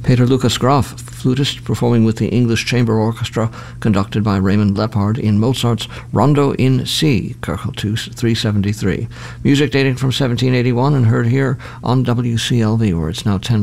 Peter Lucas Graf, flutist, performing with the English Chamber Orchestra, conducted by Raymond Leppard in Mozart's Rondo in C, Köchel 373. Music dating from 1781 and heard here on WCLV, where it's now 10